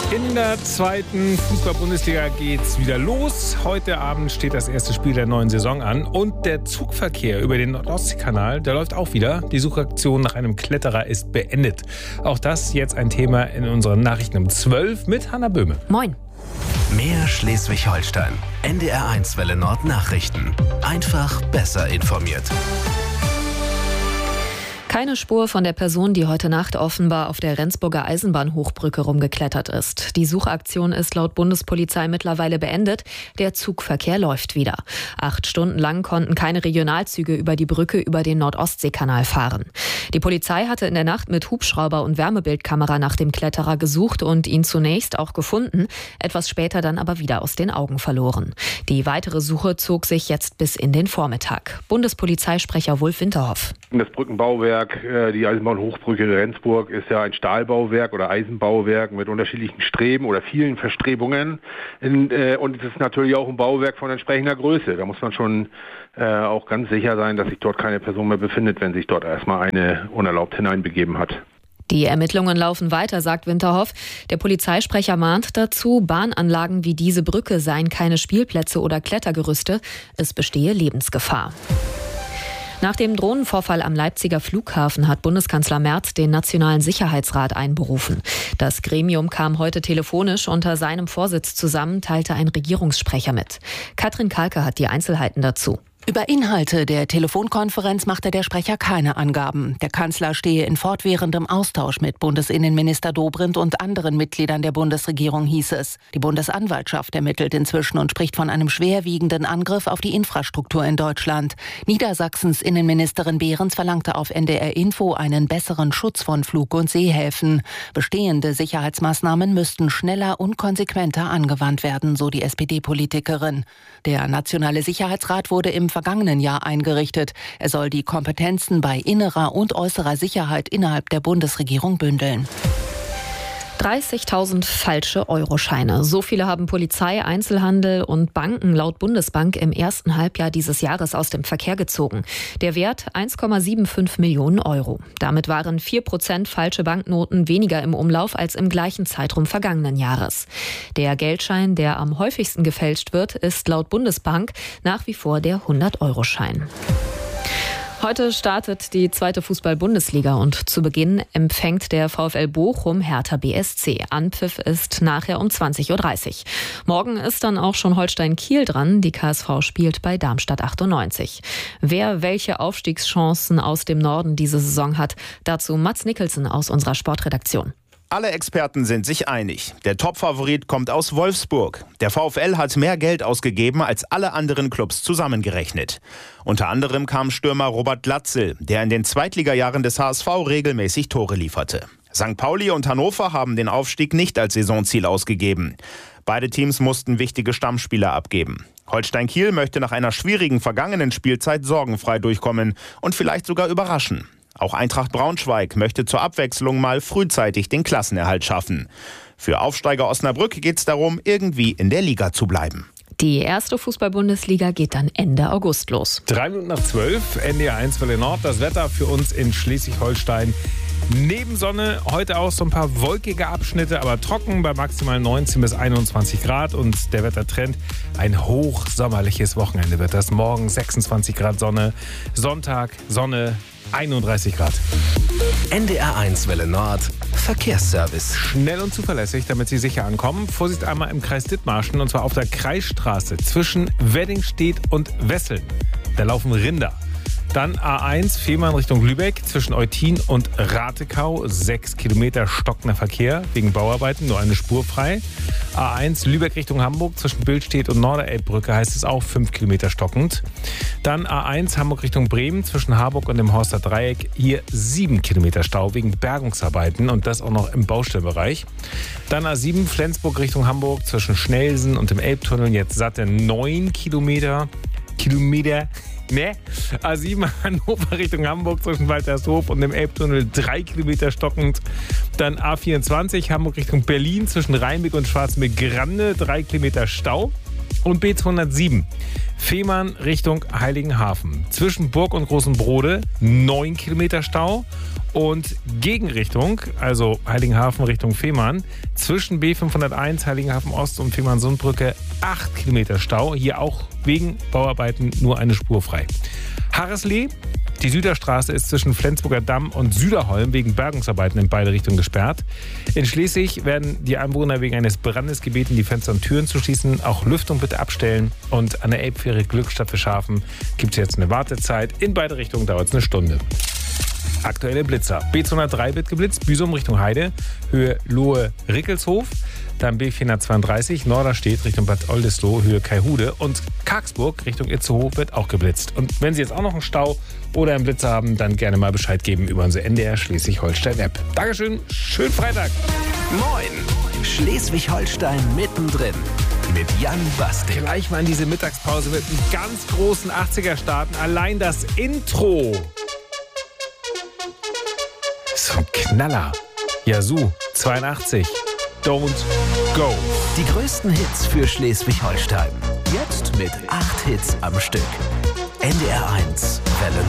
In der zweiten Fußball-Bundesliga geht's wieder los. Heute Abend steht das erste Spiel der neuen Saison an. Und der Zugverkehr über den Nordostseekanal, der läuft auch wieder. Die Suchaktion nach einem Kletterer ist beendet. Auch das jetzt ein Thema in unseren Nachrichten um 12 mit Hanna Böhme. Moin. Mehr Schleswig-Holstein. NDR1 Welle Nord Nachrichten. Einfach besser informiert. Keine Spur von der Person, die heute Nacht offenbar auf der Rendsburger Eisenbahnhochbrücke rumgeklettert ist. Die Suchaktion ist laut Bundespolizei mittlerweile beendet. Der Zugverkehr läuft wieder. 8 Stunden lang konnten keine Regionalzüge über die Brücke über den Nordostseekanal fahren. Die Polizei hatte in der Nacht mit Hubschrauber und Wärmebildkamera nach dem Kletterer gesucht und ihn zunächst auch gefunden, etwas später dann aber wieder aus den Augen verloren. Die weitere Suche zog sich jetzt bis in den Vormittag. Bundespolizeisprecher Wulf Winterhoff. Das Brückenbauwerk, die Eisenbahnhochbrücke Rendsburg, ist ja ein Stahlbauwerk oder Eisenbauwerk mit unterschiedlichen Streben oder vielen Verstrebungen. Und es ist natürlich auch ein Bauwerk von entsprechender Größe. Da muss man schon auch ganz sicher sein, dass sich dort keine Person mehr befindet, wenn sich dort erstmal eine unerlaubt hineinbegeben hat. Die Ermittlungen laufen weiter, sagt Winterhoff. Der Polizeisprecher mahnt dazu, Bahnanlagen wie diese Brücke seien keine Spielplätze oder Klettergerüste. Es bestehe Lebensgefahr. Nach dem Drohnenvorfall am Leipziger Flughafen hat Bundeskanzler Merz den Nationalen Sicherheitsrat einberufen. Das Gremium kam heute telefonisch unter seinem Vorsitz zusammen, teilte ein Regierungssprecher mit. Katrin Kalke hat die Einzelheiten dazu. Über Inhalte der Telefonkonferenz machte der Sprecher keine Angaben. Der Kanzler stehe in fortwährendem Austausch mit Bundesinnenminister Dobrindt und anderen Mitgliedern der Bundesregierung, hieß es. Die Bundesanwaltschaft ermittelt inzwischen und spricht von einem schwerwiegenden Angriff auf die Infrastruktur in Deutschland. Niedersachsens Innenministerin Behrens verlangte auf NDR Info einen besseren Schutz von Flug- und Seehäfen. Bestehende Sicherheitsmaßnahmen müssten schneller und konsequenter angewandt werden, so die SPD-Politikerin. Der Nationale Sicherheitsrat wurde im vergangenen Jahr eingerichtet. Er soll die Kompetenzen bei innerer und äußerer Sicherheit innerhalb der Bundesregierung bündeln. 30.000 falsche Euroscheine. So viele haben Polizei, Einzelhandel und Banken laut Bundesbank im ersten Halbjahr dieses Jahres aus dem Verkehr gezogen. Der Wert 1,75 Millionen Euro. Damit waren 4% falsche Banknoten weniger im Umlauf als im gleichen Zeitraum vergangenen Jahres. Der Geldschein, der am häufigsten gefälscht wird, ist laut Bundesbank nach wie vor der 100-Euro-Schein. Heute startet die zweite Fußball-Bundesliga und zu Beginn empfängt der VfL Bochum Hertha BSC. Anpfiff ist nachher um 20.30 Uhr. Morgen ist dann auch schon Holstein Kiel dran. Die KSV spielt bei Darmstadt 98. Wer welche Aufstiegschancen aus dem Norden diese Saison hat, dazu Mats Nicholson aus unserer Sportredaktion. Alle Experten sind sich einig. Der Topfavorit kommt aus Wolfsburg. Der VfL hat mehr Geld ausgegeben als alle anderen Clubs zusammengerechnet. Unter anderem kam Stürmer Robert Glatzel, der in den Zweitligajahren des HSV regelmäßig Tore lieferte. St. Pauli und Hannover haben den Aufstieg nicht als Saisonziel ausgegeben. Beide Teams mussten wichtige Stammspieler abgeben. Holstein Kiel möchte nach einer schwierigen vergangenen Spielzeit sorgenfrei durchkommen und vielleicht sogar überraschen. Auch Eintracht Braunschweig möchte zur Abwechslung mal frühzeitig den Klassenerhalt schaffen. Für Aufsteiger Osnabrück geht es darum, irgendwie in der Liga zu bleiben. Die erste Fußball-Bundesliga geht dann Ende August los. 3 Minuten nach 12, NDR1 Welle Nord. Das Wetter für uns in Schleswig-Holstein. Neben Sonne heute auch so ein paar wolkige Abschnitte, aber trocken bei maximal 19 bis 21 Grad. Und der Wettertrend, ein hochsommerliches Wochenende wird das. Morgen 26 Grad Sonne, Sonntag Sonne, 31 Grad. NDR1 Welle Nord Verkehrsservice. Schnell und zuverlässig, damit Sie sicher ankommen. Vorsicht einmal im Kreis Dithmarschen und zwar auf der Kreisstraße zwischen Weddingstedt und Wesseln. Da laufen Rinder. Dann A1 Fehmarn Richtung Lübeck zwischen Eutin und Ratekau. 6 Kilometer stockender Verkehr wegen Bauarbeiten, nur eine Spur frei. A1 Lübeck Richtung Hamburg zwischen Billstedt und Norderelbbrücke heißt es auch 5 Kilometer stockend. Dann A1 Hamburg Richtung Bremen zwischen Harburg und dem Horster Dreieck. Hier 7 Kilometer Stau wegen Bergungsarbeiten und das auch noch im Baustellenbereich. Dann A7 Flensburg Richtung Hamburg zwischen Schnelsen und dem Elbtunnel jetzt satte 9 Kilometer. Ne? A7 Hannover Richtung Hamburg zwischen Waltershof und dem Elbtunnel 3 Kilometer stockend. Dann A24 Hamburg Richtung Berlin zwischen Rheinbeck und Schwarzmeer-Grande 3 Kilometer Stau. Und B207 Fehmarn Richtung Heiligenhafen. Zwischen Burg und Großen Brode 9 Kilometer Stau. Und Gegenrichtung, also Heiligenhafen Richtung Fehmarn, zwischen B501 Heiligenhafen Ost und Fehmarn-Sundbrücke 8 Kilometer Stau. Hier auch wegen Bauarbeiten nur eine Spur frei. Harreslee, die Süderstraße ist zwischen Flensburger Damm und Süderholm wegen Bergungsarbeiten in beide Richtungen gesperrt. In Schleswig werden die Anwohner wegen eines Brandes gebeten, die Fenster und Türen zu schließen. Auch Lüftung bitte abstellen. Und an der Elbfähre Glückstadt für Schafen gibt es jetzt eine Wartezeit. In beide Richtungen dauert es eine Stunde. Aktuelle Blitzer. B203 wird geblitzt, Büsum Richtung Heide, Höhe Lohe-Rickelshof. Dann B432, Norderstedt Richtung Bad Oldesloe, Höhe Kaihude. Und Karksburg Richtung Itzehoe wird auch geblitzt. Und wenn Sie jetzt auch noch einen Stau oder einen Blitzer haben, dann gerne mal Bescheid geben über unsere NDR Schleswig-Holstein-App. Dankeschön, schönen Freitag. Moin, Schleswig-Holstein mittendrin mit Jan Bastik. Gleich mal in diese Mittagspause mit einem ganz großen 80er starten. Allein das Intro. So ein Knaller. Yazoo, 82. Don't Go. Die größten Hits für Schleswig-Holstein. Jetzt mit 8 Hits am Stück. NDR 1, Welle